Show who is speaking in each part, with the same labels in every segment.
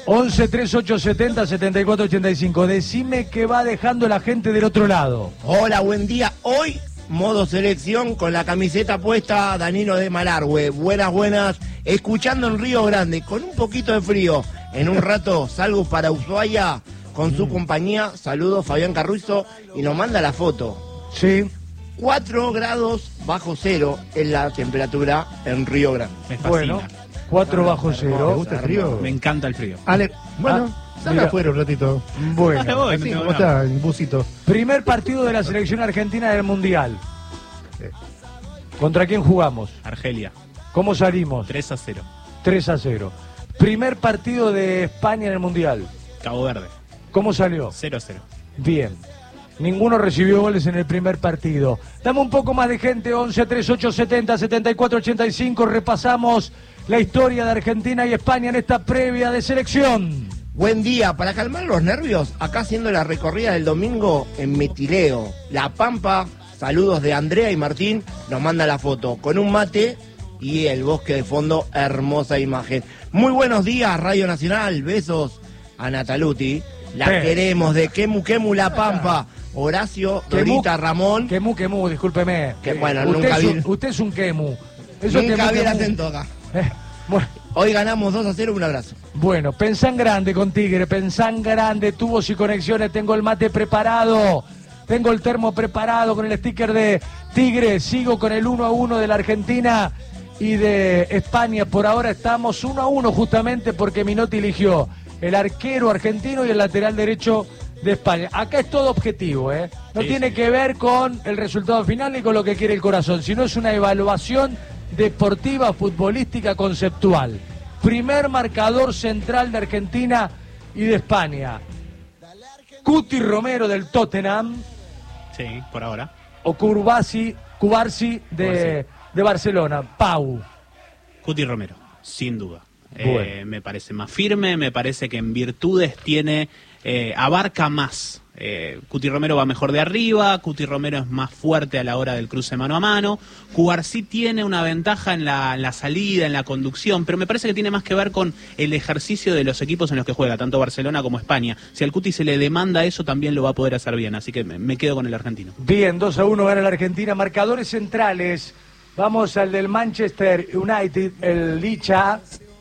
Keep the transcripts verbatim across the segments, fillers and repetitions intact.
Speaker 1: once treinta y ocho setenta setenta y cuatro ochenta y cinco. Decime qué va dejando la gente del otro lado.
Speaker 2: Hola, buen día. Hoy, modo selección con la camiseta puesta, Danilo de Malargüe. Buenas, buenas. Escuchando en Río Grande, con un poquito de frío. En un rato salgo para Ushuaia con su compañía. Saludos, Fabián Carruizo. Y nos manda la foto.
Speaker 1: Sí.
Speaker 2: cuatro grados bajo cero es la temperatura en Río Grande.
Speaker 3: Me fascina.
Speaker 1: Bueno, cuatro bajo cero.
Speaker 4: ¿Te gusta el frío?
Speaker 3: Me encanta el frío.
Speaker 4: Ale, bueno,
Speaker 1: Ah,
Speaker 4: salga
Speaker 1: mira.
Speaker 4: afuera un ratito.
Speaker 1: Bueno,
Speaker 3: Dale, voy, no
Speaker 4: Así,
Speaker 3: tengo
Speaker 4: ¿cómo
Speaker 3: nada.
Speaker 4: está el busito?
Speaker 1: primer partido de la selección argentina del Mundial. ¿Contra quién jugamos?
Speaker 3: Argelia,
Speaker 1: ¿Cómo salimos?
Speaker 3: tres a cero.
Speaker 1: tres a cero. Primer partido de España en el Mundial.
Speaker 3: Cabo Verde,
Speaker 1: ¿Cómo salió?
Speaker 3: cero a cero.
Speaker 1: Bien. Ninguno recibió goles en el primer partido. Dame un poco más de gente, once treinta y ocho setenta setenta y cuatro ochenta y cinco. Repasamos la historia de Argentina y España en esta previa de selección.
Speaker 2: Buen día. Para calmar los nervios, acá haciendo la recorrida del domingo en Metileo, La Pampa. Saludos de Andrea y Martín. Nos manda la foto con un mate y el bosque de fondo. Hermosa imagen. Muy buenos días, Radio Nacional. Besos a Nataluti. La
Speaker 1: Eh.
Speaker 2: queremos de Quemu Quemu La Pampa. Horacio, Dorita, Ramón.
Speaker 1: Quemu, quemu, discúlpeme.
Speaker 2: Que bueno,
Speaker 1: usted
Speaker 2: nunca
Speaker 1: es un,
Speaker 2: vi-
Speaker 1: usted es un quemu. Eso es
Speaker 2: Nunca
Speaker 1: quemu,
Speaker 2: vi el
Speaker 1: quemu.
Speaker 2: acento acá.
Speaker 1: Eh, bueno,
Speaker 2: Hoy ganamos dos a cero. Un abrazo.
Speaker 1: bueno, pensá en grande con Tigre, pensá en grande, tubos y conexiones, tengo el mate preparado, tengo el termo preparado con el sticker de Tigre, sigo con el uno a uno de la Argentina y de España. Por ahora estamos uno a uno justamente porque Minotti eligió el arquero argentino y el lateral derecho de España. Acá es todo objetivo, ¿eh? No
Speaker 3: Sí,
Speaker 1: tiene
Speaker 3: sí.
Speaker 1: que ver con el resultado final ni con lo que quiere el corazón, sino es una evaluación deportiva, futbolística, conceptual. Primer marcador central de Argentina y de España. Cuti Romero del Tottenham
Speaker 3: Sí, por ahora.
Speaker 1: o Curbasi, Cubarsi de, de Barcelona. Pau.
Speaker 3: Cuti Romero, sin duda.
Speaker 1: Bueno.
Speaker 3: Eh, me parece más firme, me parece que en virtudes tiene, eh, abarca más. Eh, Cuti Romero va mejor de arriba, Cuti Romero es más fuerte a la hora del cruce mano a mano. Cubarsí tiene una ventaja en la, en la salida, en la conducción, pero me parece que tiene más que ver con el ejercicio de los equipos en los que juega, tanto Barcelona como España. Si al Cuti se le demanda eso, también lo va a poder hacer bien, así que me, me quedo con el argentino.
Speaker 1: Bien, dos a uno gana la Argentina. Marcadores centrales. Vamos al del Manchester United, el Licha,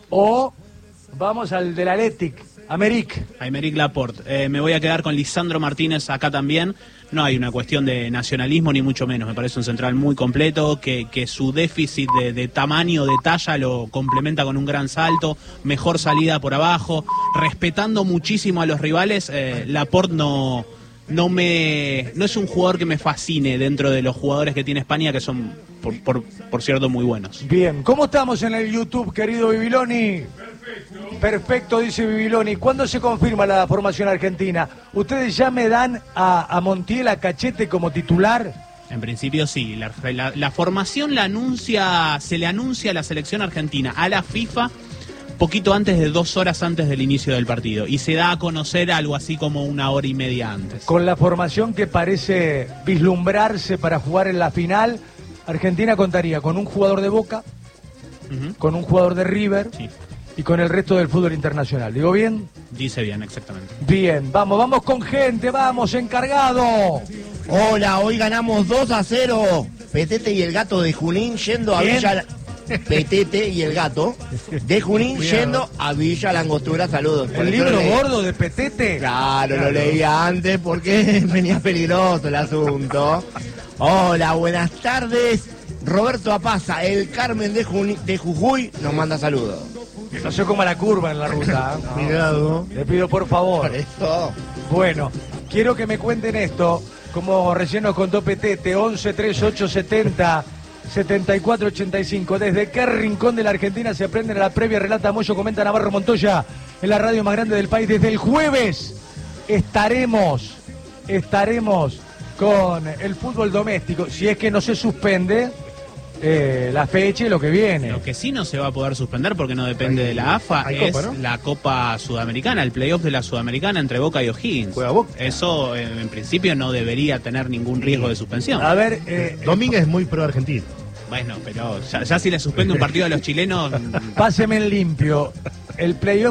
Speaker 1: o vamos al del Athletic, Americ.
Speaker 3: Aymeric Laporte. Eh, me voy a quedar con Lisandro Martínez acá también. No hay una cuestión de nacionalismo, ni mucho menos. Me parece un central muy completo, que, que su déficit de, de tamaño, de talla, lo complementa con un gran salto, mejor salida por abajo, respetando muchísimo a los rivales. Eh, Laporte no, no, me, no es un jugador que me fascine dentro de los jugadores que tiene España, que son, por, por, por cierto, muy buenos.
Speaker 1: Bien, ¿cómo estamos en el YouTube, querido Bibiloni? Perfecto. Perfecto, dice Bibiloni. ¿Cuándo se confirma la formación argentina? ¿Ustedes ya me dan a, a Montiel, a Cachete como titular?
Speaker 3: En principio sí, la, la, la formación la anuncia, se le anuncia a la selección argentina, a la FIFA, poquito antes de dos horas antes del inicio del partido, y se da a conocer algo así como una hora y media antes.
Speaker 1: Con la formación que parece vislumbrarse para jugar en la final, Argentina contaría con un jugador de Boca,
Speaker 3: Uh-huh.
Speaker 1: con un jugador de River
Speaker 3: Sí,
Speaker 1: y con el resto del fútbol internacional. ¿Digo bien?
Speaker 3: dice bien, exactamente.
Speaker 1: Bien, vamos, vamos con gente, vamos, encargado.
Speaker 2: Hola, hoy ganamos dos a cero. Petete y el gato de Junín yendo a
Speaker 1: ¿Quién?
Speaker 2: Villa... Petete y el gato de Junín
Speaker 4: Cuidado.
Speaker 2: yendo a Villa Langostura. Saludos. Por
Speaker 1: El
Speaker 2: eso
Speaker 1: libro
Speaker 2: lo leí.
Speaker 1: gordo de Petete.
Speaker 2: Claro, lo leía antes porque venía peligroso el asunto. Hola, buenas tardes. Roberto Apaza, el Carmen de, Juni- de Jujuy, nos manda saludos.
Speaker 1: No se coma la curva en la ruta. ¿eh?
Speaker 4: Cuidado.
Speaker 1: Le pido por favor.
Speaker 2: Por eso.
Speaker 1: Bueno, quiero que me cuenten esto, como recién nos contó Petete, once treinta y ocho setenta setenta y cuatro ochenta y cinco. ¿Desde qué rincón de la Argentina se aprende la previa? Relata Moyo, comenta Navarro Montoya, en la radio más grande del país. Desde el jueves estaremos, estaremos con el fútbol doméstico, si es que no se suspende eh, la fecha y lo que viene.
Speaker 3: Lo que sí no se va a poder suspender porque no depende de la A F A
Speaker 4: hay
Speaker 3: es
Speaker 4: Copa, ¿no?
Speaker 3: la Copa Sudamericana, el playoff de la Sudamericana entre Boca y O'Higgins.
Speaker 4: Juega Boca.
Speaker 3: Eso eh, en principio no debería tener ningún riesgo de suspensión.
Speaker 1: A ver, eh,
Speaker 4: Domínguez es muy pro argentino.
Speaker 3: Bueno, pero ya, ya si le suspende un partido a los chilenos,
Speaker 1: páseme en limpio. El playoff